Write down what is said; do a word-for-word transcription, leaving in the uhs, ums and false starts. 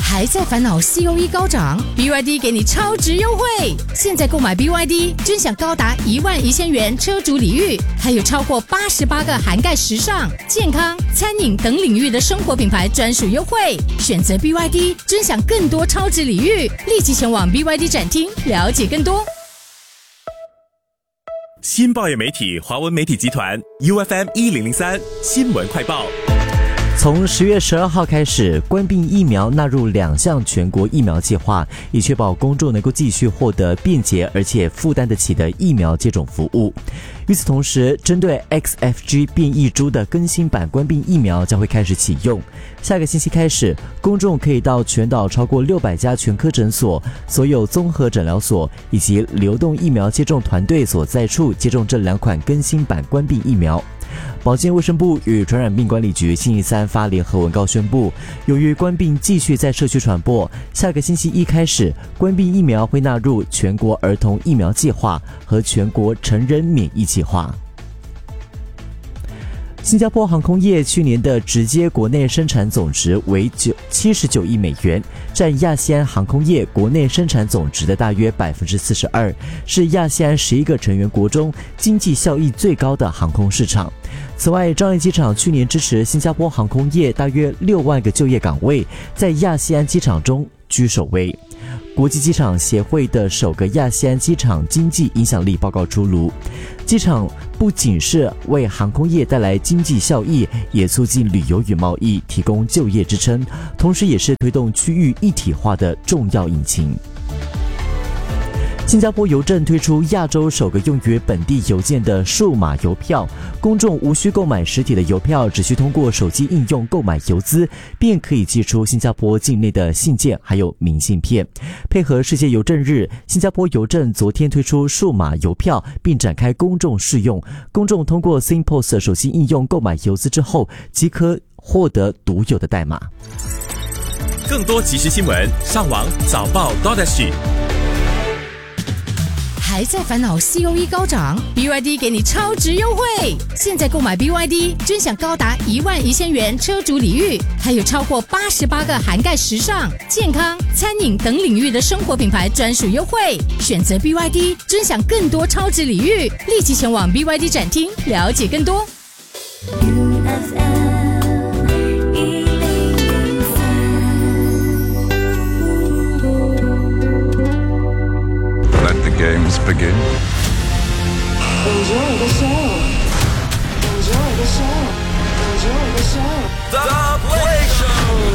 还在烦恼 C O E 高涨 ？B Y D 给你超值优惠！现在购买 B Y D， 尊享高达一万一千元车主礼遇，还有超过八十八个涵盖时尚、健康、餐饮等领域的生活品牌专属优惠。选择 B Y D， 尊享更多超值礼遇，立即前往 B Y D 展厅了解更多。 新报业媒体华文媒体集团 U F M 一零零三新闻快报。 从十月十二号开始，官病疫苗纳入两项全国疫苗计划，以确保公众能够继续获得便捷而且负担得起的疫苗接种服务。与此同时，针对 X F G 变异株的更新版官病疫苗将会开始启用。下个星期开始，公众可以到全岛超过六百家全科诊所、所有综合诊疗所以及流动疫苗接种团队所在处接种这两款更新版官病疫苗。保健卫生部与传染病管理局星期三发联合文告宣布，由于官病继续在社区传播，下个星期一开始，官病疫苗会纳入全国儿童疫苗计划和全国成人免疫计划。新加坡航空业去年的直接国内生产总值为七十九亿美元，占亚细安航空业国内生产总值的大约 百分之四十二， 是亚细安十一个成员国中经济效益最高的航空市场。此外，樟宜机场去年支持新加坡航空业大约六万个就业岗位，在亚细安机场中居首位。国际机场协会的首个亚细安机场经济影响力报告出炉，机场不仅是为航空业带来经济效益，也促进旅游与贸易，提供就业支撑，同时也是推动区域一体化的重要引擎。新加坡邮政推出亚洲首个用于本地邮件的数码邮票，公众无需购买实体的邮票，只需通过手机应用购买邮资，便可以寄出新加坡境内的信件还有明信片。配合世界邮政日，新加坡邮政昨天推出数码邮票，并展开公众试用。公众通过 SingPost 手机应用购买邮资之后，即可获得独有的代码。 更多即时新闻，上网早报 .sg。 还在烦恼 C O E 高涨 ？B Y D 给你超值优惠！现在购买 B Y D， 尊享高达一万一千元车主礼遇，还有超过八十八个涵盖时尚、健康、餐饮等领域的生活品牌专属优惠。选择 B Y D， 尊享更多超值礼遇，立即前往 B Y D 展厅了解更多。 Games begin. Enjoy the show. Enjoy the show. Enjoy the show. The